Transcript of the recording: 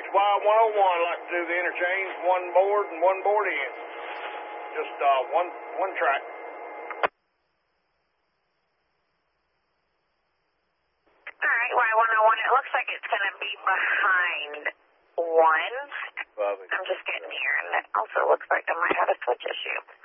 Y101, I'd like to do the interchange, one board and one board in. Just one track. All right, Y101, it looks like it's going to be behind one. I'm just getting here, and it also looks like I might have a switch issue.